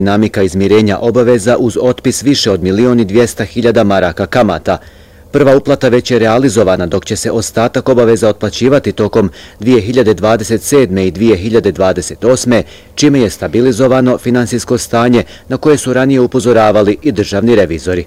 Dinamika izmirenja obaveza uz otpis više od 1.200.000 maraka kamata. Prva uplata već je realizovana, dok će se ostatak obaveza otplaćivati tokom 2027. i 2028. čime je stabilizovano finansijsko stanje na koje su ranije upozoravali i državni revizori.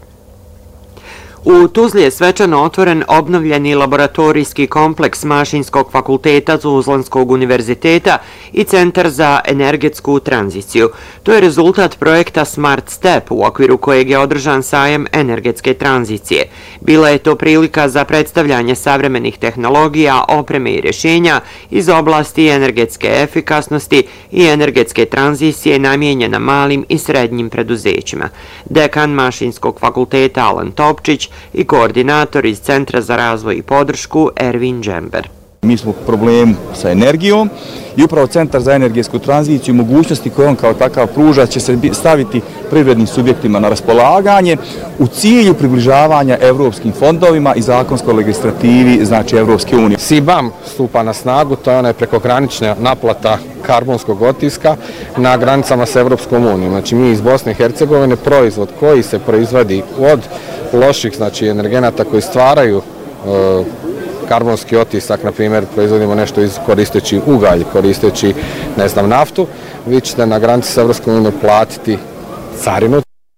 U Tuzli je svečano otvoren obnovljeni laboratorijski kompleks Mašinskog fakulteta Tuzlanskog univerziteta i Centar za energetsku tranziciju. To je rezultat projekta Smart Step u okviru kojeg je održan sajam energetske tranzicije. Bila je to prilika za predstavljanje savremenih tehnologija, opreme i rješenja iz oblasti energetske efikasnosti i energetske tranzicije namijenjena malim i srednjim preduzećima. Dekan Mašinskog fakulteta Alan Topčić i koordinator iz Centra za razvoj i podršku Ervin Džember. Mi smo u problemu sa energijom i upravo Centar za energetsku tranziciju, mogućnosti koje on kao takav pruža, će se staviti privrednim subjektima na raspolaganje u cilju približavanja evropskim fondovima i zakonskoj legislativi, znači Evropske unije. CBAM stupa na snagu, to je ona prekogranična naplata karbonskog otiska na granicama sa Evropskom unijom. Znači mi iz Bosne i Hercegovine proizvod koji se proizvodi od loših energenata koji stvaraju karbonski otisak, na primjer, proizvodimo nešto koristeći ugalj, koristeći, naftu, vi ćete na granici sa Evropskom unijom platiti carinu.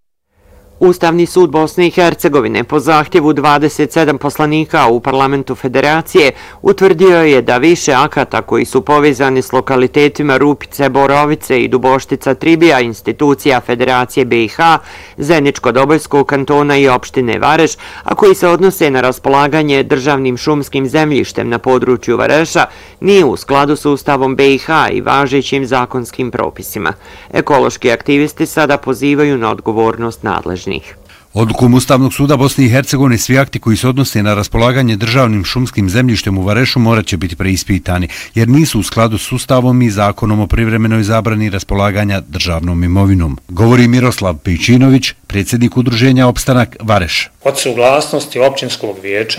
Ustavni sud Bosne i Hercegovine po zahtjevu 27 poslanika u parlamentu federacije utvrdio je da više akata koji su povezani s lokalitetima Rupice, Borovice i Duboštica Tribija, institucija Federacije BiH, Zeničko-Dobojskog kantona i opštine Vareš, a koji se odnose na raspolaganje državnim šumskim zemljištem na području Vareša, nije u skladu s Ustavom BiH i važećim zakonskim propisima. Ekološki aktivisti sada pozivaju na odgovornost nadležnih. Odlukom Ustavnog suda Bosne i Hercegovine svi akti koji se odnose na raspolaganje državnim šumskim zemljištem u Varešu morat će biti preispitani, jer nisu u skladu s Ustavom i zakonom o privremenoj zabrani raspolaganja državnom imovinom. Govori Miroslav Pejčinović, predsjednik udruženja Opstanak Vareš. Od suglasnosti općinskog vijeća,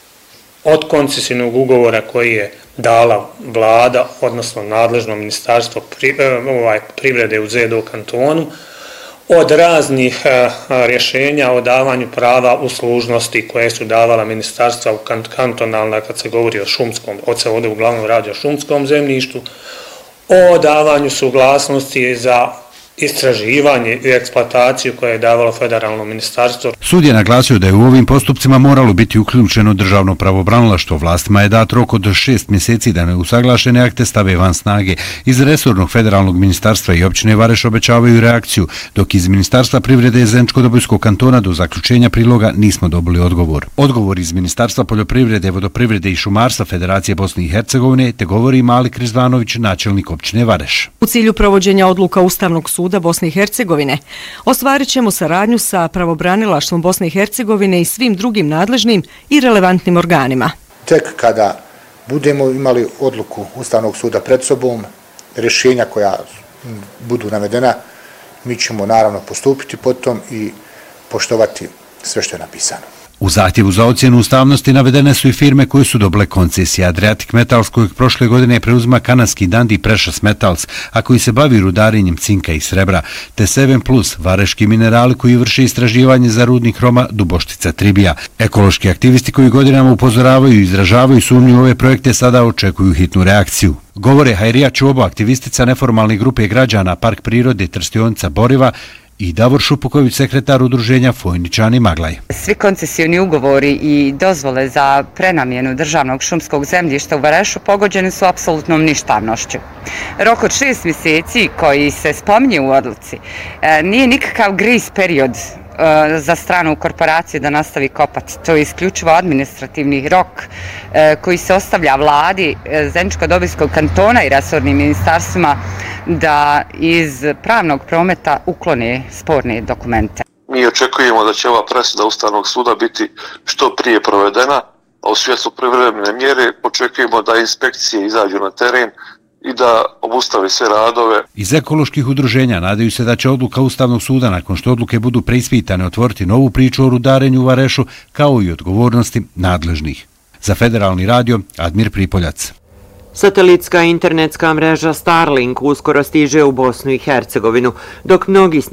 od koncesijnog ugovora koji je dala vlada, odnosno nadležno ministarstvo privrede u ZDO kantonu, od raznih rješenja o davanju prava uslužnosti koje su davala ministarstva u kantonalna, kad se govori o šumskom, od se ovdje uglavnom radi o šumskom zemljištu, o davanju suglasnosti za istraživanje i eksploataciju koje je davalo federalno ministarstvo. Sud je naglasio da je u ovim postupcima moralo biti uključeno državno pravobranilaštvo. Vlastima je dat rok od 6 mjeseci da neusaglašene akte stave van snage. Iz resornog federalnog ministarstva i općine Vareš obećavaju reakciju, dok iz Ministarstva privrede i Zeničko-Dobojskog kantona do zaključenja priloga nismo dobili odgovor. Odgovor iz Ministarstva poljoprivrede, vodoprivrede i šumarstva Federacije Bosne i Hercegovine te govori Malik Rizvanović, načelnik općine Vareš. U cilju provođenja odluka Ustavnog suda Bosne i Hercegovine ostvarit ćemo saradnju sa pravobranilaštvom Bosne i Hercegovine i svim drugim nadležnim i relevantnim organima. Tek kada budemo imali odluku Ustavnog suda pred sobom, rješenja koja budu navedena, mi ćemo naravno postupiti potom i poštovati sve što je napisano. U zahtjevu za ocjenu ustavnosti navedene su i firme koje su dobile koncesije. Adriatic Metals, kojeg prošle godine preuzima kanadski Dundee Precious Metals, a koji se bavi rudarenjem cinka i srebra, te Seven Plus, vareški minerali koji vrše istraživanje za rudnik hroma Duboštica Tribija. Ekološki aktivisti koji godinama upozoravaju i izražavaju sumnju u ove projekte sada očekuju hitnu reakciju. Govore Hajrija Čobo, aktivistica neformalne grupe građana Park prirode Trstionica Boriva, i Davor Šupuković, sekretar udruženja Fojničani Maglaj. Svi koncesijni ugovori i dozvole za prenamjenu državnog šumskog zemljišta u Varešu pogođeni su apsolutnom ništavnošću. Rok od 6 mjeseci koji se spominje u odluci nije nikakav gris period za stranu korporaciju da nastavi kopati. To je isključivo administrativni rok koji se ostavlja vladi Zeničko-Dobojskog kantona i resornim ministarstvima da iz pravnog prometa uklone sporne dokumente. Mi očekujemo da će ova presuda Ustavnog suda biti što prije provedena, a u svjetlu privremene mjere očekujemo da inspekcije izađu na teren i da obustave sve radove. Iz ekoloških udruženja nadaju se da će odluka Ustavnog suda, nakon što odluke budu preispitane, otvoriti novu priču o rudarenju u Varešu, kao i odgovornosti nadležnih. Za Federalni radio, Admir Pripoljac. Satelitska internetska mreža Starlink uskoro stiže u Bosnu i Hercegovinu, dok mnogi